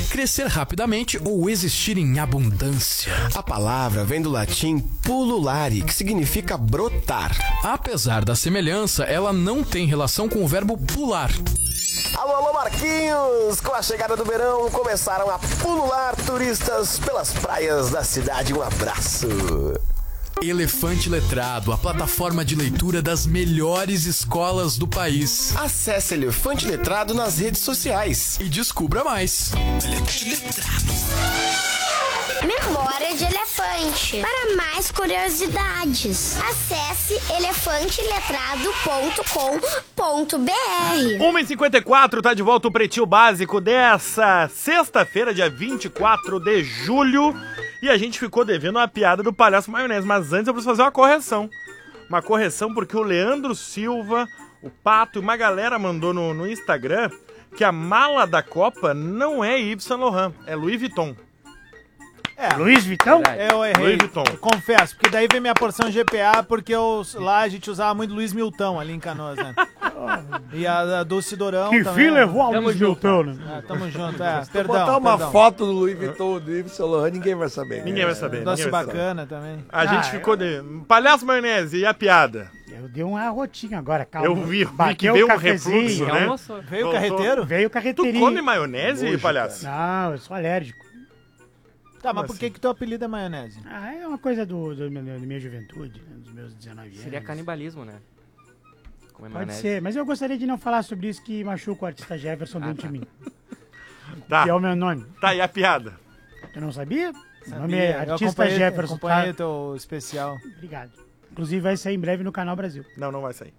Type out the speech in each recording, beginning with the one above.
crescer rapidamente ou existir em abundância. A palavra vem do latim pululare, que significa brotar. Apesar da semelhança, ela não tem relação com o verbo pular. Alô, alô, Marquinhos! Com a chegada do verão, começaram a pulular turistas pelas praias da cidade. Um abraço! Elefante Letrado, a plataforma de leitura das melhores escolas do país. Acesse Elefante Letrado nas redes sociais E descubra mais. Elefante Letrado. Memória de elefante. Para mais curiosidades, acesse elefanteletrado.com.br. 1h54, tá de volta o Pretinho Básico dessa sexta-feira, dia 24 de julho. E a gente ficou devendo uma piada do Palhaço Maionese, mas antes eu preciso fazer uma correção. Uma correção porque o Leandro Silva, o Pato e uma galera mandou no Instagram que a mala da Copa não é Yves Saint Laurent, é Louis Vuitton. Luiz Vitão? Eu errei. Louis Vuitton. Eu confesso, porque daí vem minha porção GPA, porque lá a gente usava muito Luiz Milton ali em Canoas, né? E a Dulce Dorão Que também. fim levou ao Luiz Vitão, né? Tamo junto, Se perdão. botar uma perdão. foto do Louis Vuitton do Yves Saint Laurent, ninguém vai saber. Ninguém vai saber. Doce ninguém vai saber. bacana também. A gente ficou de... Palhaço Maionese, e a piada? Eu dei uma rotinha agora, calma. Eu vi que Bateu veio o um cafezinho. refluxo, né? Veio o Voltou. carreteiro? Veio o Tu carreteirinho. come maionese, Nojo, palhaço? Não, eu sou alérgico. Tá, mas Como por que teu apelido é maionese? Ah, é uma coisa da minha juventude, né, dos meus 19 anos. Seria canibalismo, né? Comer Pode maionese. ser, mas eu gostaria de não falar sobre isso que machuca o artista Jefferson dentro de mim. Tá, Que é o meu nome. tá, e a piada? Eu não sabia? Meu nome Sabia, é eu artista Jefferson. acompanhei Tá? teu especial. Obrigado. Inclusive vai sair em breve no Canal Brasil. Não, não vai sair.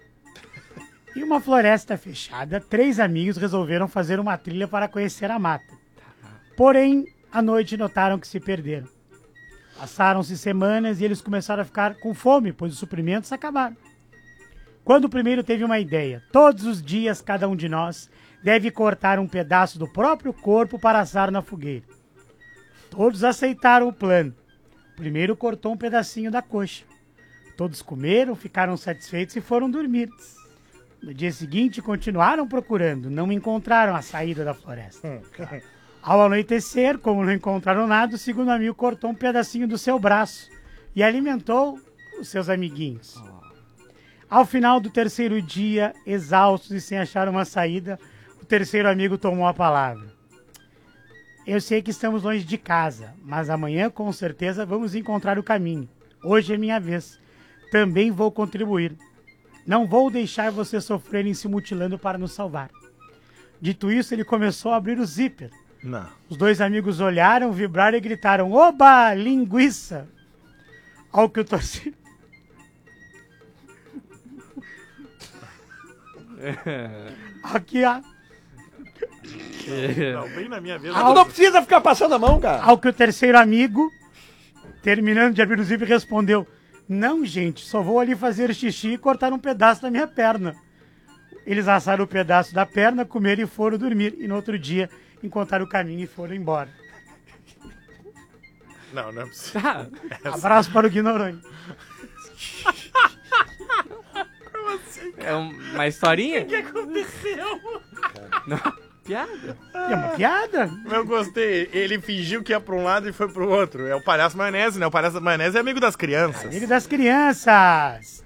Em uma floresta fechada, 3 amigos resolveram fazer uma trilha para conhecer a mata. Porém, à noite notaram que se perderam. Passaram-se semanas e eles começaram a ficar com fome, pois os suprimentos acabaram. Quando o primeiro teve uma ideia, todos os dias cada um de nós deve cortar um pedaço do próprio corpo para assar na fogueira. Todos aceitaram o plano. O primeiro cortou um pedacinho da coxa. Todos comeram, ficaram satisfeitos e foram dormir. No dia seguinte, continuaram procurando, não encontraram a saída da floresta. Ao anoitecer, como não encontraram nada, o segundo amigo cortou um pedacinho do seu braço e alimentou os seus amiguinhos. Ao final do terceiro dia, exaustos e sem achar uma saída, o terceiro amigo tomou a palavra. Eu sei que estamos longe de casa, mas amanhã com certeza vamos encontrar o caminho. Hoje é minha vez. Também vou contribuir. Não vou deixar vocês sofrerem se mutilando para nos salvar. Dito isso, ele começou a abrir o zíper. Não. Os 2 amigos olharam, vibraram e gritaram: Oba, linguiça! Ao que o torcedor... Aqui, ó. Não, bem na minha vez. Tu não precisa ficar passando a mão, cara. Ao que o terceiro amigo, terminando de abrir o zíper, respondeu: Não, gente, só vou ali fazer xixi e cortar um pedaço da minha perna. Eles assaram o pedaço da perna, comeram e foram dormir. E no outro dia, encontraram o caminho e foram embora. Não, não é possível. Tá. Abraço para o Guinorães. É uma historinha? O que aconteceu? Não, piada. É uma piada? Eu gostei. Ele fingiu que ia pra um lado e foi pro outro. É o Palhaço Maionese, né? O Palhaço Maionese é amigo das crianças. Amigo das crianças.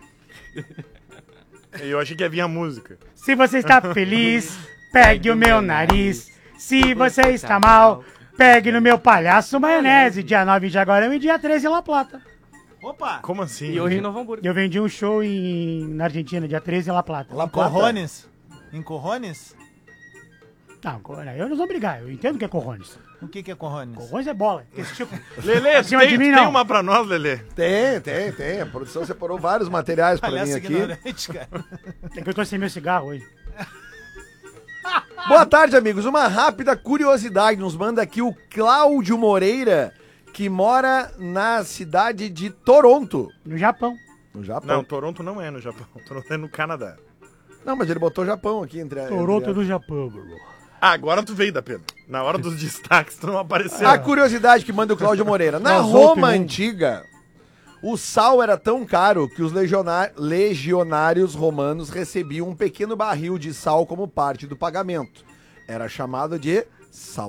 E eu achei que ia vir a música. Se você está feliz, pegue o meu nariz. Se você está mal, pegue no meu palhaço maionese. Dia 9 em Jaguarão e dia 13 em La Plata. Opa! Como assim? E hoje em Novo Hamburgo. Eu vendi um show na Argentina, dia 13 em La Plata. La Em Plata. Corrones? Em Corrones? Não, eu não vou brigar, eu entendo o que é corrones. O que é Corrones? Corrones é bola. Esse tipo... Lelê, Acima de mim, tem não. uma pra nós, Lelê? Tem. A produção separou vários materiais pra mim Palhaço aqui. ignorante, cara. É que eu tô sem meu cigarro hoje. Boa tarde, amigos. Uma rápida curiosidade. Nos manda aqui o Cláudio Moreira, que mora na cidade de Toronto, No Japão. no Japão. Não, Toronto não é no Japão. Toronto é no Canadá. Não, mas ele botou Japão aqui entre Toronto entre- do Japão, bro. Ah, agora tu veio da Pedro. Na hora dos destaques, tu não apareceu. A curiosidade que manda o Cláudio Moreira. Na Nós Roma outros, antiga, o sal era tão caro que os legionários romanos recebiam um pequeno barril de sal como parte do pagamento. Era chamado de sal.